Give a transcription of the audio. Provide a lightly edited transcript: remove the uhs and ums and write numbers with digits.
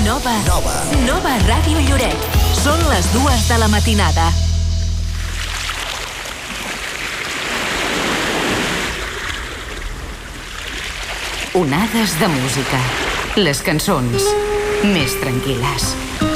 Nova Ràdio Lloret. Són les 2 de la matinada. Onades de música. Les cançons més tranquil·les.